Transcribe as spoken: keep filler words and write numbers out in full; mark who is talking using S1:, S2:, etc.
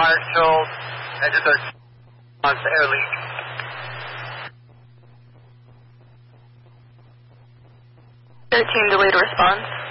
S1: Marshall, Engine thirteen, on to Air League.
S2: thirteen delayed response.